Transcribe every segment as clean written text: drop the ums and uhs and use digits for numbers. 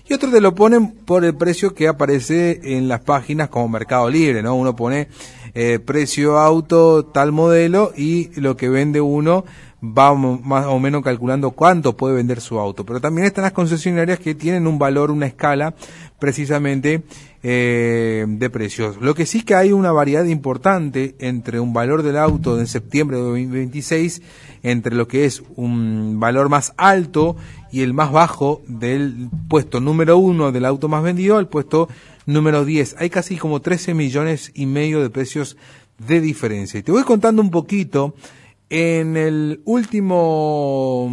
y otros te lo ponen por el precio que aparece en las páginas como Mercado Libre, ¿no? Uno pone precio auto tal modelo y lo que vende uno va más o menos calculando cuánto puede vender su auto. Pero también están las concesionarias que tienen un valor, una escala precisamente de precios. Lo que sí que hay una variedad importante entre un valor del auto en septiembre de 2026, entre lo que es un valor más alto y el más bajo del puesto número 1 del auto más vendido al puesto número 10. Hay casi como 13 millones y medio de precios de diferencia. Y te voy contando un poquito. En el último,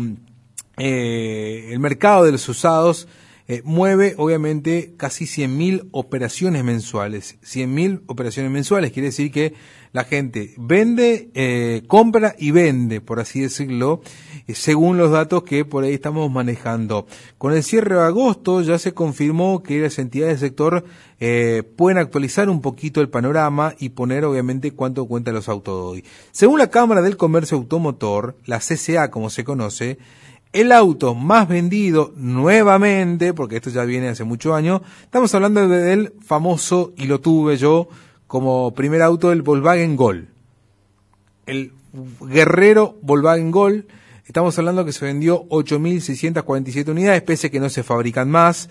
el mercado de los usados mueve obviamente casi 100.000 operaciones mensuales. 100.000 operaciones mensuales quiere decir que la gente vende, compra y vende, por así decirlo, según los datos que por ahí estamos manejando. Con el cierre de agosto ya se confirmó que las entidades del sector pueden actualizar un poquito el panorama y poner obviamente cuánto cuentan los autos de hoy. Según la Cámara del Comercio Automotor, la CCA como se conoce, el auto más vendido nuevamente, porque esto ya viene hace muchos años, estamos hablando del famoso, y lo tuve yo como primer auto, el Volkswagen Gol. El guerrero Volkswagen Gol, estamos hablando que se vendió 8.647 unidades, pese a que no se fabrican más,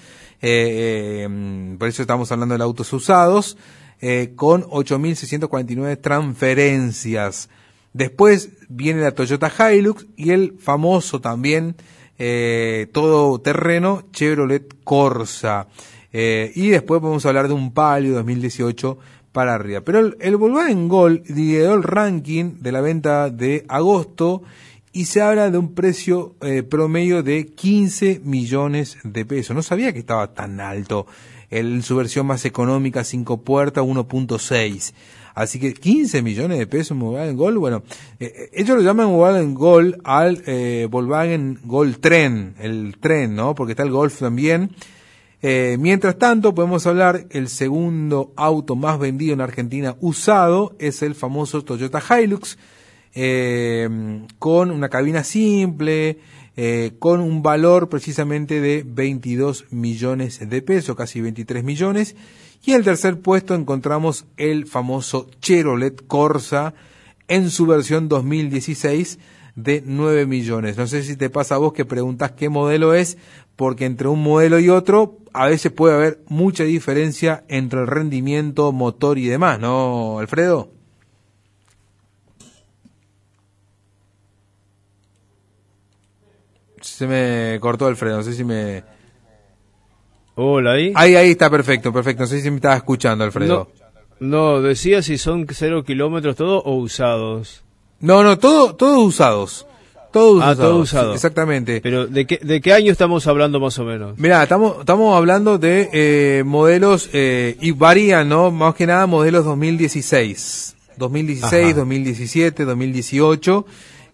por eso estamos hablando de autos usados, con 8.649 transferencias. Después viene la Toyota Hilux y el famoso también todoterreno Chevrolet Corsa. Y después vamos a hablar de un Palio 2018 para arriba. Pero el Volkswagen Gol lideró el ranking de la venta de agosto y se habla de un precio promedio de 15 millones de pesos. No sabía que estaba tan alto. En su versión más económica, 5 puertas, 1.6. Así que 15 millones de pesos Volkswagen Gol. Bueno, ellos lo llaman Volkswagen Gol al Volkswagen Gol Tren, el tren, ¿no? Porque está el Golf también. Mientras tanto, podemos hablar, el segundo auto más vendido en Argentina usado es el famoso Toyota Hilux, con una cabina simple, con un valor precisamente de 22 millones de pesos, casi 23 millones. Y en el tercer puesto encontramos el famoso Chevrolet Corsa en su versión 2016 de 9 millones. No sé si te pasa a vos que preguntás qué modelo es, porque entre un modelo y otro a veces puede haber mucha diferencia entre el rendimiento, motor y demás, ¿no, Alfredo? Se me cortó Alfredo, no sé si me... Hola, ahí. Ahí está, perfecto. No sé si me estaba escuchando, Alfredo. No, decía si son 0 kilómetros todo o usados. No, todos usados. Todos usados. Todos usados. Sí, exactamente. Pero ¿de qué año estamos hablando más o menos? Mirá, estamos hablando de modelos, y varían, ¿no? Más que nada modelos 2016. 2016, ajá. 2017, 2018.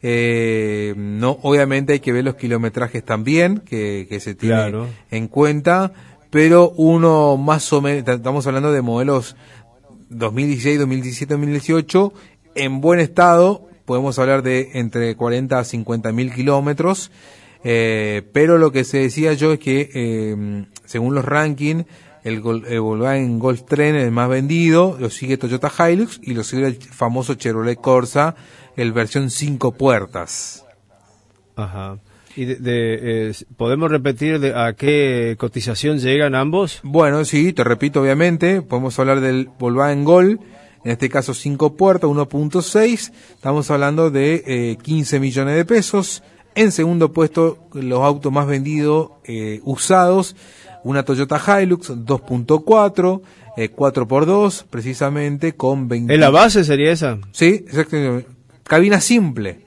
No, obviamente hay que ver los kilometrajes también, que se tiene claro en cuenta. Pero uno más o menos, estamos hablando de modelos 2016, 2017, 2018, en buen estado, podemos hablar de entre 40 a 50 mil kilómetros, pero lo que se decía yo es que, según los rankings, el Volkswagen Golf Tren es el más vendido, lo sigue Toyota Hilux y lo sigue el famoso Chevrolet Corsa, el versión 5 puertas. Ajá. ¿Y podemos repetir a qué cotización llegan ambos? Bueno, sí, te repito, obviamente, podemos hablar del Volkswagen Gol, en este caso 5 puertas, 1.6, estamos hablando de 15 millones de pesos. En segundo puesto, los autos más vendidos usados, una Toyota Hilux 2.4, 4x2, precisamente, con 20... ¿En la base sería esa? Sí, exactamente. Cabina simple,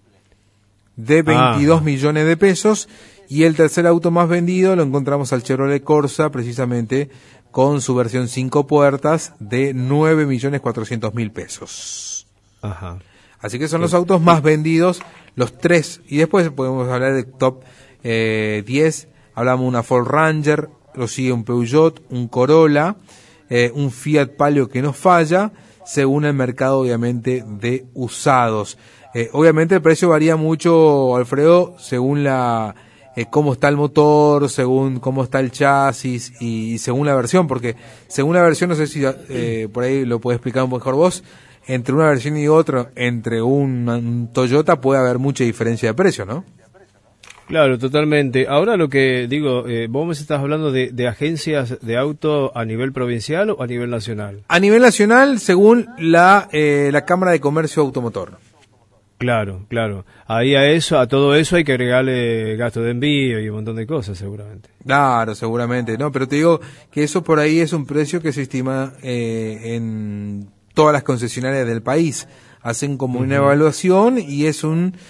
de 22 millones de pesos. Y el tercer auto más vendido lo encontramos al Chevrolet Corsa, precisamente con su versión 5 puertas de 9.400.000 pesos. Ajá. Así que son los autos más vendidos, los tres. Y después podemos hablar de top 10. Hablamos de una Ford Ranger, lo sigue un Peugeot, un Corolla, un Fiat Palio que no falla, según el mercado obviamente de usados. Obviamente el precio varía mucho, Alfredo, según la cómo está el motor, según cómo está el chasis y según la versión, porque según la versión, no sé si por ahí lo puedes explicar un poco mejor vos, entre una versión y otra, entre un Toyota puede haber mucha diferencia de precio, ¿no? Claro, totalmente. Ahora lo que digo, vos me estás hablando de agencias de auto a nivel provincial o a nivel nacional. A nivel nacional, según la Cámara de Comercio Automotor. Claro, claro. Ahí a todo eso hay que agregarle gasto de envío y un montón de cosas, seguramente. Claro, seguramente, ¿no? Pero te digo que eso por ahí es un precio que se estima en todas las concesionarias del país. Hacen como una evaluación y es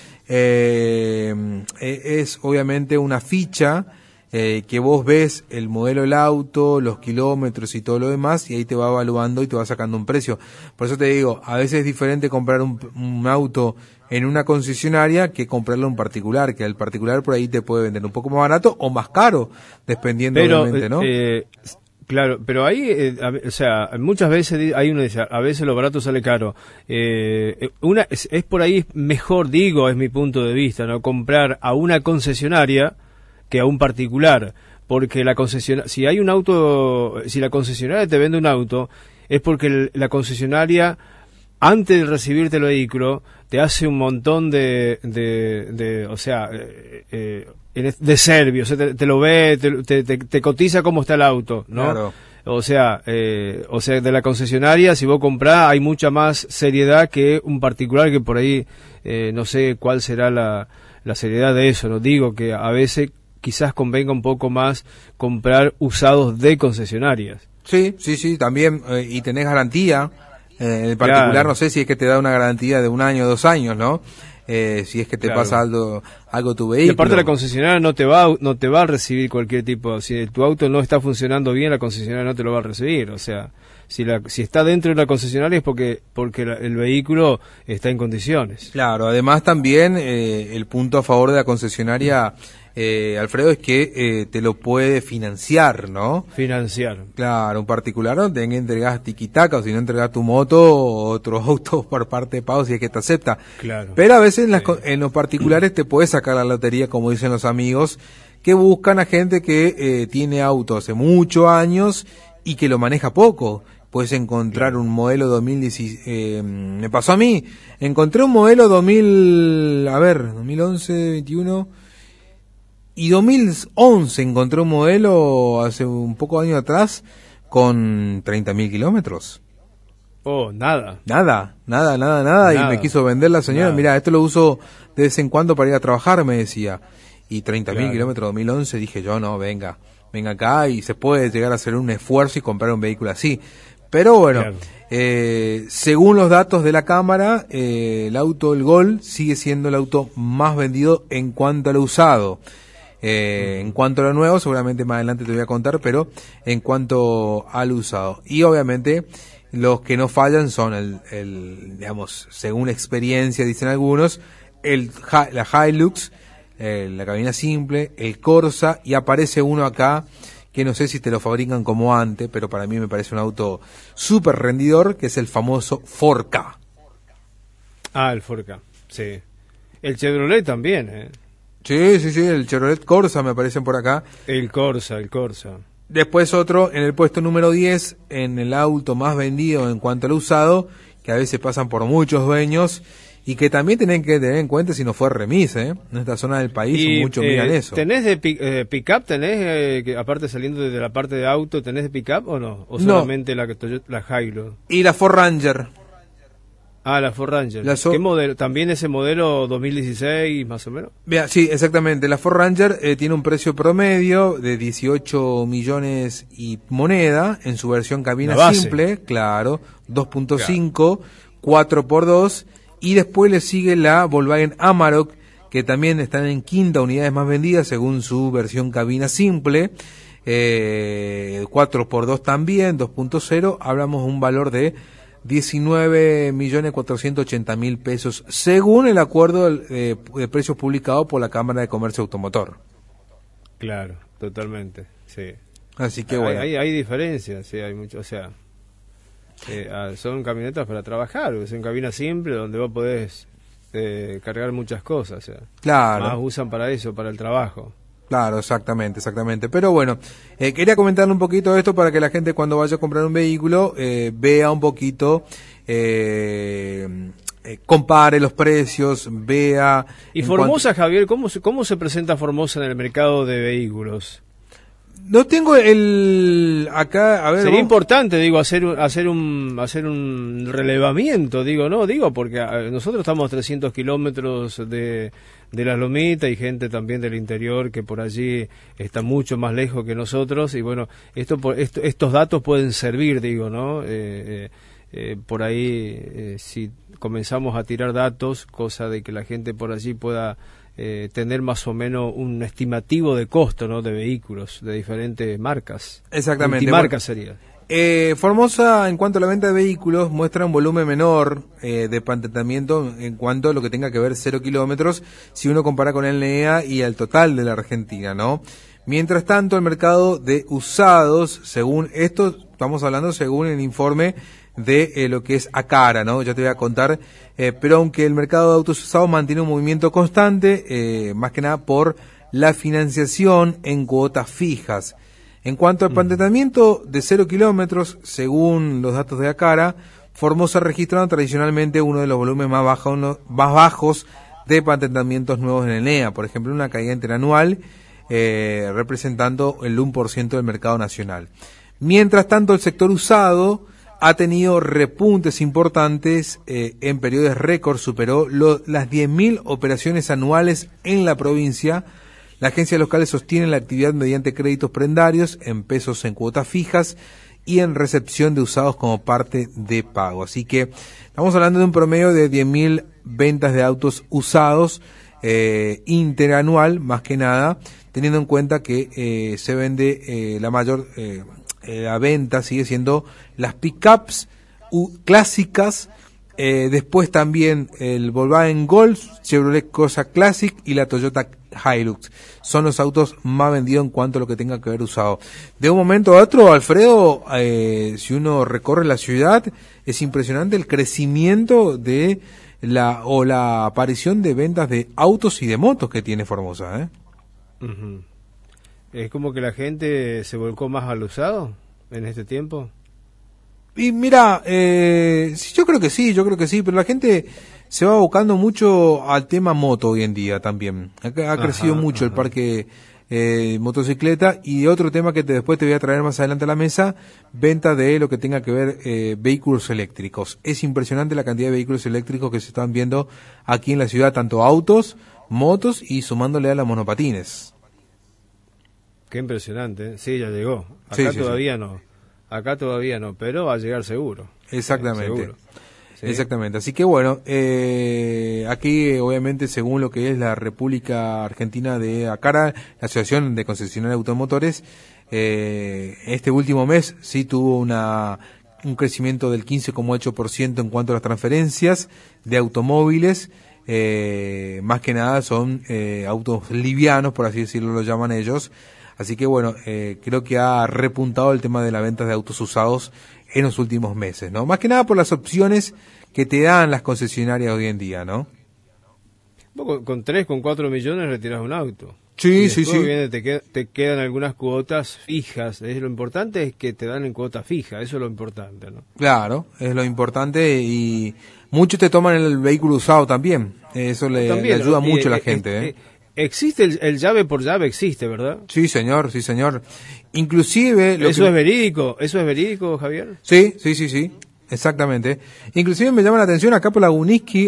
es obviamente una ficha que vos ves el modelo del auto, los kilómetros y todo lo demás, y ahí te va evaluando y te va sacando un precio. Por eso te digo, a veces es diferente comprar un auto en una concesionaria que comprarlo en particular, que el particular por ahí te puede vender un poco más barato o más caro, dependiendo obviamente, ¿no? Claro, pero ahí, o sea, muchas veces hay uno dice, a veces lo barato sale caro. Es por ahí mejor, digo, es mi punto de vista, ¿no? Comprar a una concesionaria que a un particular, porque la concesionaria, si hay un auto, si la concesionaria te vende un auto, es porque la concesionaria, antes de recibirte el vehículo, te hace un montón de servio, o sea, te lo ve, te cotiza cómo está el auto, ¿no? Claro. O sea, de la concesionaria, si vos comprás, hay mucha más seriedad que un particular que por ahí, no sé cuál será la seriedad de eso, no digo que a veces quizás convenga un poco más comprar usados de concesionarias. Sí, también, y tenés garantía, en el particular, claro. No sé si es que te da una garantía de 1 año, 2 años, ¿no? Si es que te pasa algo tu vehículo. Y aparte la concesionaria no te va a recibir cualquier tipo, si tu auto no está funcionando bien, la concesionaria no te lo va a recibir, o sea, si está dentro de la concesionaria es porque el vehículo está en condiciones. Claro, además también el punto a favor de la concesionaria, Alfredo, es que te lo puede financiar, ¿no? Financiar. Claro, un particular no tenga que entregar tiquitaca, o si no entregas tu moto o otro auto por parte de pago si es que te acepta. Claro. Pero a veces en los particulares te puedes sacar la lotería, como dicen los amigos, que buscan a gente que tiene auto hace muchos años y que lo maneja poco. Puedes encontrar un modelo 2016, me pasó a mí, encontré un modelo 2011, 21 y 2011 encontré un modelo hace un poco de años atrás con 30.000 kilómetros. Oh, nada. Nada, y me quiso vender la señora, mira, esto lo uso de vez en cuando para ir a trabajar, me decía, y 30.000 kilómetros 2011, dije yo, no, venga acá y se puede llegar a hacer un esfuerzo y comprar un vehículo así. Pero bueno, claro. Según los datos de la Cámara, el Gol sigue siendo el auto más vendido en cuanto a lo usado. En cuanto a lo nuevo, seguramente más adelante te voy a contar, pero en cuanto al usado. Y obviamente los que no fallan son digamos, según la experiencia, dicen algunos, la Hilux, la cabina simple, el Corsa, y aparece uno acá que no sé si te lo fabrican como antes, pero para mí me parece un auto súper rendidor, que es el famoso 4K. Ah, el 4K, sí. El Chevrolet también, ¿eh? Sí, el Chevrolet Corsa me aparecen por acá. El Corsa. Después otro, en el puesto número 10, en el auto más vendido en cuanto al usado, que a veces pasan por muchos dueños, y que también tienen que tener en cuenta si no fue remis, en esta zona del país muchos miran eso. ¿Tenés de pick-up? ¿Tenés, que aparte saliendo de la parte de auto, tenés de pick-up o no? ¿O solamente la Hilux? Y la Ford Ranger. Ah, la Ford Ranger. ¿Qué modelo? ¿También ese modelo 2016 más o menos? Bien, sí, exactamente. La Ford Ranger tiene un precio promedio de 18 millones y moneda en su versión cabina simple, claro, 2.5, 4x2, y después le sigue la Volkswagen Amarok, que también están en quinta unidades más vendidas según su versión cabina simple, 4x2 también, 2.0, hablamos de un valor de 19.480.000 pesos, según el acuerdo de precios publicado por la Cámara de Comercio Automotor. Claro, totalmente, sí. Así que bueno. Hay diferencias, sí, hay mucho, o sea, son camionetas para trabajar, es en cabina simple donde vos podés cargar muchas cosas, o sea, claro. Más usan para eso, para el trabajo. Claro, exactamente, exactamente. Pero bueno, quería comentarle un poquito esto para que la gente cuando vaya a comprar un vehículo vea un poquito, compare los precios, vea... ¿Y Formosa, Javier, cómo se presenta Formosa en el mercado de vehículos? No tengo el... acá, a ver... Sería importante, digo, hacer un relevamiento, digo, no, digo, porque nosotros estamos a 300 kilómetros de las Lomitas y gente también del interior que por allí está mucho más lejos que nosotros y bueno, estos datos pueden servir, digo, ¿no? Por ahí, si comenzamos a tirar datos, cosa de que la gente por allí pueda tener más o menos un estimativo de costo, ¿no? De vehículos de diferentes marcas. Exactamente. Multimarcas sería. Formosa, en cuanto a la venta de vehículos, muestra un volumen menor de patentamiento en cuanto a lo que tenga que ver 0 kilómetros, si uno compara con el NEA y el total de la Argentina, ¿no? Mientras tanto, el mercado de usados, según esto, estamos hablando según el informe de lo que es Acara, ¿no? Ya te voy a contar, pero aunque el mercado de autos usados mantiene un movimiento constante, más que nada por la financiación en cuotas fijas. En cuanto al patentamiento de 0 kilómetros, según los datos de Acara, Formosa ha registrado tradicionalmente uno de los volúmenes más bajos de patentamientos nuevos en el NEA, por ejemplo, una caída interanual representando el 1% del mercado nacional. Mientras tanto, el sector usado ha tenido repuntes importantes en periodos récord, superó las 10.000 operaciones anuales en la provincia. La agencia local sostiene la actividad mediante créditos prendarios, en pesos en cuotas fijas y en recepción de usados como parte de pago. Así que estamos hablando de un promedio de 10.000 ventas de autos usados interanual, más que nada, teniendo en cuenta que se vende la mayor... la venta sigue siendo las pickups clásicas, después también el Volkswagen Golf, Chevrolet Corsa Classic y la Toyota Hilux. Son los autos más vendidos en cuanto a lo que tenga que ver usado. De un momento a otro, Alfredo, si uno recorre la ciudad, es impresionante el crecimiento de la aparición de ventas de autos y de motos que tiene Formosa, Uh-huh. ¿Es como que la gente se volcó más al usado en este tiempo? Y mira, sí, yo creo que sí, pero la gente se va abocando mucho al tema moto hoy en día también. Ha crecido mucho el parque motocicleta, y otro tema que después te voy a traer más adelante a la mesa, venta de lo que tenga que ver vehículos eléctricos. Es impresionante la cantidad de vehículos eléctricos que se están viendo aquí en la ciudad, tanto autos, motos y sumándole a las monopatines. Qué impresionante, sí, ya llegó. Acá todavía no, pero va a llegar seguro. Exactamente. Seguro. Sí. Exactamente. Así que bueno, aquí obviamente según lo que es la República Argentina de Acara, la Asociación de Concesionarios de Automotores, este último mes sí tuvo un crecimiento del 15,8% en cuanto a las transferencias de automóviles. Más que nada son autos livianos, por así decirlo, lo llaman ellos. Así que bueno, creo que ha repuntado el tema de la venta de autos usados en los últimos meses, ¿no? Más que nada por las opciones que te dan las concesionarias hoy en día, ¿no? Con 3, con 4 millones retiras un auto. Sí. Te quedan algunas cuotas fijas. Lo importante es que te dan en cuota fija, eso es lo importante, ¿no? Claro, es lo importante, y muchos te toman el vehículo usado también. Eso le ayuda mucho a la gente, Existe el llave por llave, existe, ¿verdad? Sí, señor. Inclusive... ¿Eso es verídico, Javier? Sí, exactamente. Inclusive me llama la atención, acá por la Uniski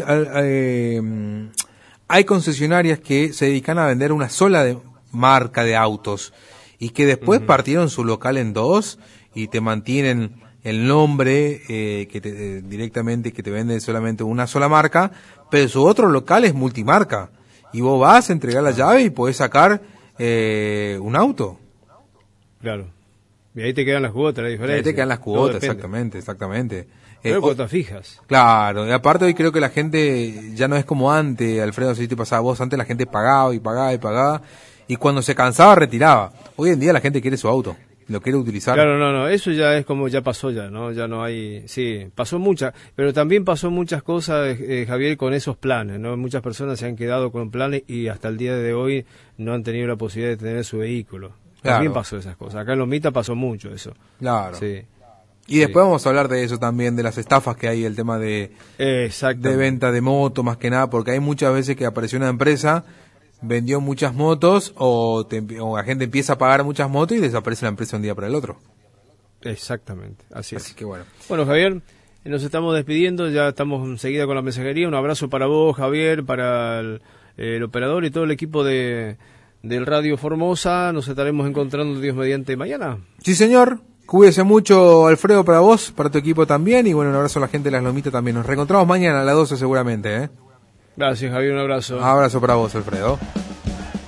hay concesionarias que se dedican a vender una sola marca de autos, y que después partieron su local en dos y te mantienen el nombre directamente, que te venden solamente una sola marca, pero su otro local es multimarca. Y vos vas a entregar la llave y podés sacar un auto. Claro. Y ahí te quedan las cuotas, la diferencia. Ahí te quedan las cuotas, exactamente. Pero cuotas fijas. Claro, y aparte hoy creo que la gente ya no es como antes, Alfredo, si te pasaba vos, antes la gente pagaba, y cuando se cansaba retiraba. Hoy en día la gente quiere su auto. lo quiere utilizar. Claro, no, eso ya es como ya pasó ya, ¿no? Ya no hay, sí, pasó pero también pasó muchas cosas, Javier, con esos planes, ¿no? Muchas personas se han quedado con planes y hasta el día de hoy no han tenido la posibilidad de tener su vehículo. Claro. También pasó esas cosas. Acá en Lomita pasó mucho eso. Claro. Sí. Y después vamos a hablar de eso también, de las estafas que hay, el tema de venta de moto, más que nada, porque hay muchas veces que apareció una empresa, vendió muchas motos, o la gente empieza a pagar muchas motos y desaparece la empresa de un día para el otro. Exactamente, así es. Así que bueno. Bueno, Javier, nos estamos despidiendo, ya estamos enseguida con la mensajería. Un abrazo para vos, Javier, para el operador y todo el equipo del Radio Formosa. Nos estaremos encontrando, Dios mediante, mañana. Sí, señor. Cuídese mucho, Alfredo, para vos, para tu equipo también. Y bueno, un abrazo a la gente de Las Lomitas también. Nos reencontramos mañana a las 12 seguramente, ¿eh? Gracias, Javier, un abrazo. Abrazo para vos, Alfredo.